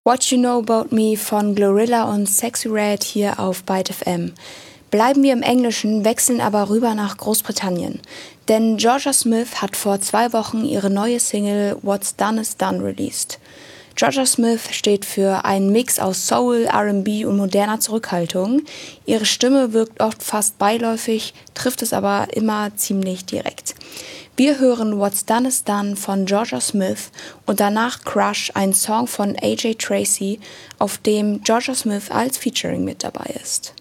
What You Know About Me von Glorilla und Sexy Red hier auf Byte FM. Bleiben wir im Englischen, wechseln aber rüber nach Großbritannien. Denn Jorja Smith hat vor 2 Wochen ihre neue Single What's Done Is Done released. Jorja Smith steht für einen Mix aus Soul, R&B und moderner Zurückhaltung. Ihre Stimme wirkt oft fast beiläufig, trifft es aber immer ziemlich direkt. Wir hören What's Done Is Done von Jorja Smith und danach Crush, ein Song von AJ Tracey, auf dem Jorja Smith als Featuring mit dabei ist.